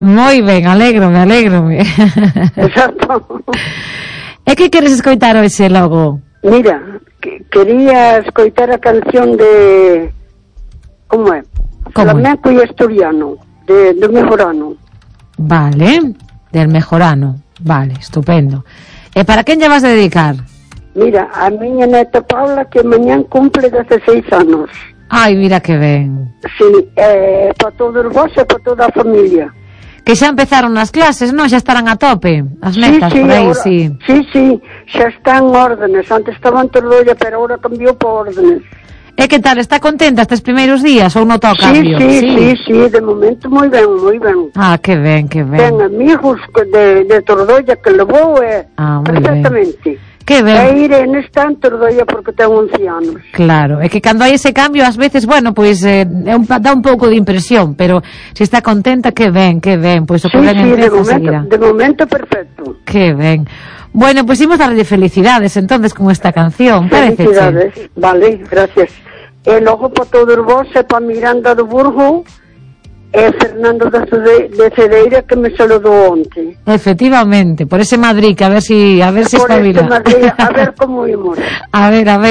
Moi ben, alégrome. Exacto. E que queres escoitar hoxe logo? Mira, quería escoitar a canción de... Como é? Flamenco e asturiano, do Mejorano. Vale, del Mejorano. Vale, estupendo. E para quen lle vas a dedicar? Mira, a miña neta Paula, que mañán cumple 16 anos. Ai, mira que ben. Sí, para todos vos e para toda a familia. Que xa empezaron as clases, non? Xa estarán a tope as netas, por aí, ahora, sí, xa están órdenes. Antes estaban Tordolla, pero ahora cambiou por órdenes. E que tal, está contenta estes primeiros días ou nota o cambio? Sí, de momento moi ben. Ah, que ben. Ten amigos de Tordolla que levou perfectamente. Que ben. E Irene está en Tordolla porque ten 11 anos. Claro, é que cando hai ese cambio, ás veces, bueno, pois dá un pouco de impresión, pero se está contenta, que ben, pois o que ben empreza seguirá. De momento perfecto. Que ben. Bueno, pois imos darlle felicidades entonces con esta canción. Felicidades, vale, gracias. E logo para todos vos e para Miranda do Burgo e Fernando de Cedeira, que me saludou onte. Efectivamente, por ese Madrid, que a ver si espabila. Por ese Madrid, a ver como imos. A ver. A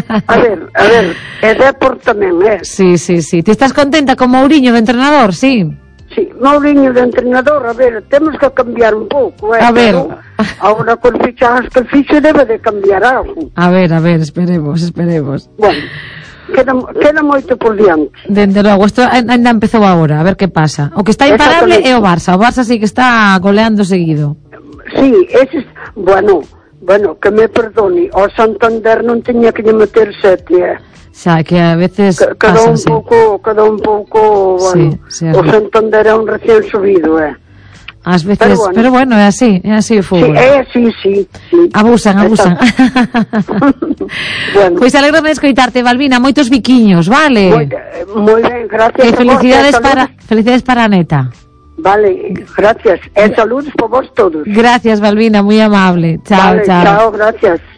ver, e Depor tamén, Sí. Ti estás contenta con Mourinho de entrenador, sí? Sí, Mourinho de entrenador, a ver, temos que cambiar un pouco, A ver. Agora con fichajes que fixe debe de cambiar algo. A ver, esperemos. Bueno, queda moito por diante. Dende logo, isto ainda empezou agora, a ver que pasa. O que está imparable é o Barça sí que está goleando seguido. Sí, bueno, que me perdone, o Santander non teña que lle meter 7, Xa, que a veces cada un pouco, bueno, sí, o Santander é un recién subido, Ás veces, pero bueno, é así o fútbol. Sí. Abusan. Bueno. Pois alégrame de escoitarte, Balbina, moitos biquiños, vale? Moi ben, gracias. E felicidades para a neta. Vale, gracias. E saludos por vos todos. Gracias, Balbina, moi amable. Chao. Chao, gracias.